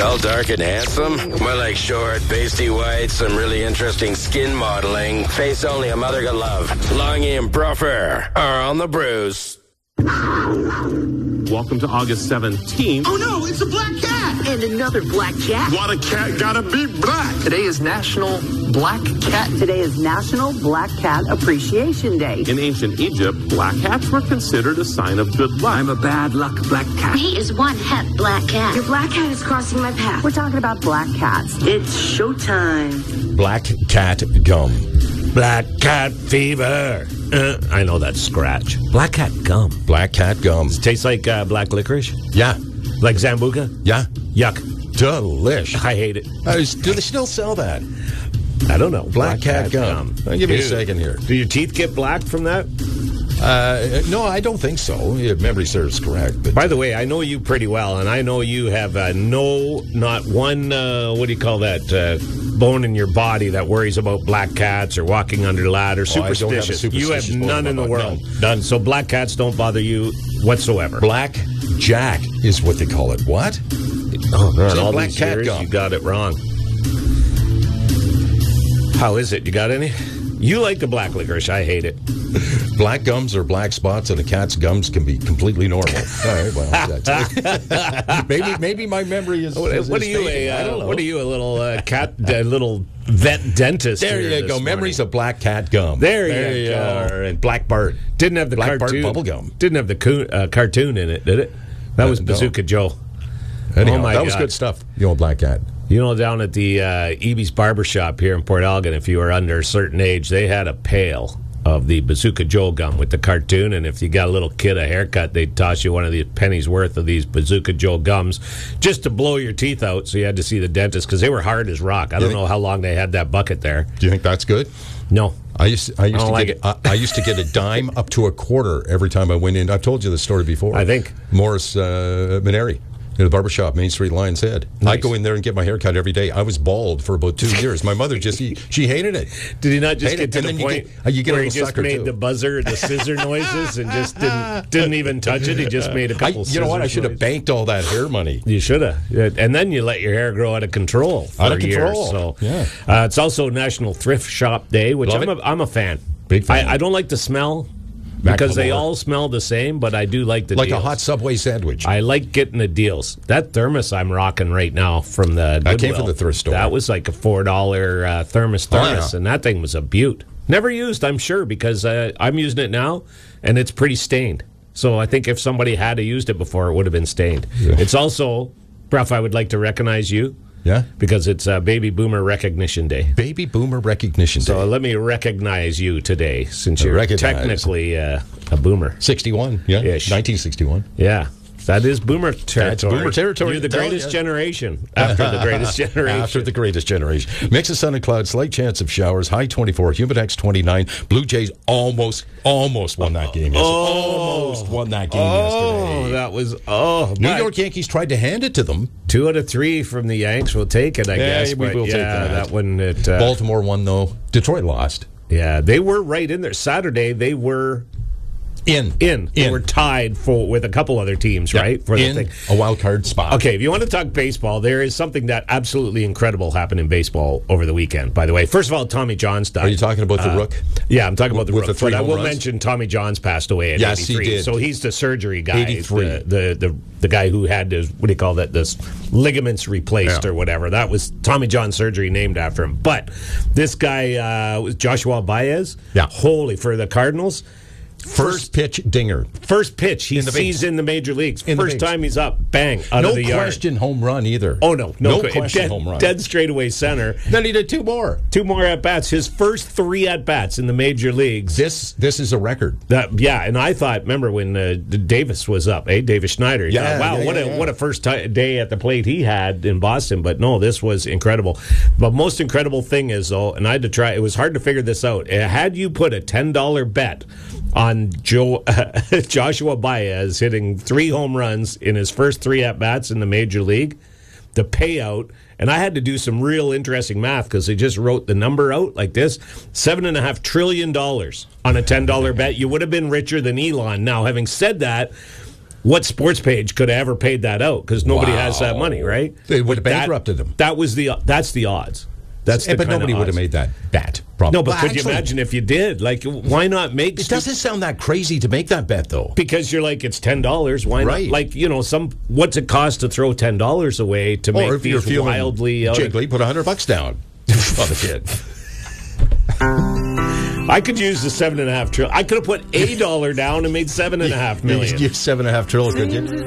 Tall, dark, and handsome? More like short, pasty white, some really interesting skin modeling. Face only a mother could love. Longy and Bruffer are on the Bruce. Welcome to August 17th. Oh no, it's a black cat! And another black cat. What a cat gotta be black! Today is National Black Cat. Today is National Black Cat Appreciation Day. In ancient Egypt, black cats were considered a sign of good luck. I'm a bad luck black cat. He is one hep black cat. Your black cat is crossing my path. We're talking about black cats. It's showtime. Black cat gum. Black cat fever. I know that scratch. Black cat gum. Black cat gum. Tastes like black licorice? Yeah. Like Zambuca? Yeah. Yuck. Delish. I hate it. Do they still sell that? I don't know. Black cat gum. I'll give you a second here. Do your teeth get black from that? No, I don't think so. If memory serves correct. But by the way, I know you pretty well, and I know you have not one, what do you call that, bone in your body that worries about black cats or walking under ladders. Superstitious. You have none in the world. No, none. So black cats don't bother you whatsoever. Black Jack is what they call it. What? Oh, man, all black these cat years, gum. you got it wrong. How is it? You got any? You like the black licorice. I hate it. Black gums or black spots on a cat's gums can be completely normal. All right, well, that's maybe my memory is. What are you What are you, a little cat, little vet dentist? There you go. Memories of black cat gum. There you go. And Black Bart. Didn't have the Black cartoon. Bart bubble gum. Didn't have the cartoon in it, did it? That was Bazooka Joe. Anyhow, oh my that was God. good stuff. The old black cat. You know, down at the Eby's Barbershop here in Port Elgin, if you were under a certain age, they had a pail of the Bazooka Joe gum with the cartoon, and if you got a little kid a haircut, they'd toss you one of the pennies worth of these Bazooka Joe gums just to blow your teeth out, so you had to see the dentist, because they were hard as rock. I don't know how long they had that bucket there. Do you think that's good? No. I used to get a dime up to a quarter every time I went in. I've told you this story before. I think. Morris Maneri. In the barbershop, Main Street, Lion's Head. Nice. I'd go in there and get my hair cut every day. I was bald for about 2 years. My mother she hated it. Did he not just get to the point you get where a he just made too. the buzzer, the scissor noises, and just didn't even touch it? He just made a couple You know what? I should have banked all that hair money. You should have. And then you let your hair grow out of control for Out of control. years. So, yeah. It's also National Thrift Shop Day, which I'm a fan. Big fan. I don't like the smell. Because they all smell the same, but I do like the deals. Like a hot Subway sandwich. I like getting the deals. That thermos I'm rocking right now from the Goodwill. That came from the thrift store. That was like a $4 thermos, and that thing was a beaut. Never used, I'm sure, because I'm using it now, and it's pretty stained. So I think if somebody had used it before, it would have been stained. Yeah. It's also, Bruff, I would like to recognize you. Yeah? Because it's Baby Boomer Recognition Day. Baby Boomer Recognition Day. So let me recognize you today, since you're technically a boomer. 61, yeah. Ish. 1961. Yeah. That is boomer territory. That's boomer territory. You're the greatest generation after the greatest generation. After the greatest generation. Mix of sun and clouds, slight chance of showers, high 24, Humidex 29. Blue Jays almost won that game yesterday. Almost won that game yesterday. That was, New York Yankees tried to hand it to them. 2 out of 3 from the Yanks. We'll take it, I guess. We will take that. That one. Baltimore won, though. Detroit lost. Yeah, they were right in there. Saturday, they were... In. They were tied with a couple other teams, right? For the thing. A wild card spot. Okay, if you want to talk baseball, there is something that absolutely incredible happened in baseball over the weekend, by the way. First of all, Tommy John's died. Are you talking about the Rook? Yeah, I'm talking about the Rook. The but I will mention Tommy John's passed away at 83. He did. So he's the surgery guy. 83. The guy who had his, what do you call that, this ligaments replaced or whatever. That was Tommy John surgery named after him. But this guy was Joshua Baez. Yeah. Holy, for the Cardinals. First pitch dinger. First pitch he sees in the major leagues. First time he's up, bang, out of the yard. No question home run either. Oh, no question home run. Dead straightaway center. Then he did 2 more. 2 more at-bats. His first 3 at-bats in the major leagues. This is a record. And I thought, remember when Davis was up, Davis Schneider. What a first day at the plate he had in Boston. But no, this was incredible. But most incredible thing is, though, and I had to try, it was hard to figure this out. Had you put a $10 bet on Joshua Baez hitting 3 home runs in his first 3 at-bats in the major league, the payout, and I had to do some real interesting math because they just wrote the number out like this, $7.5 trillion on a $10 bet. You would have been richer than Elon. Now, having said that, what sports page could have ever paid that out? Because nobody has that money, right? They would have bankrupted them. That's the odds. That's the but kind nobody of would have odds. made that probably. No, but could you imagine if you did? Like, why not make? It doesn't sound that crazy to make that bet, though. Because you're like, it's $10. Why Right. not? Like, what's it cost to throw $10 away to make Or if you're these feeling wildly jiggly, put $100 down on the kid. I could use the $7.5 trillion. I could have put $1 down and made $7.5 million. You could use $7.5 trillion, could you?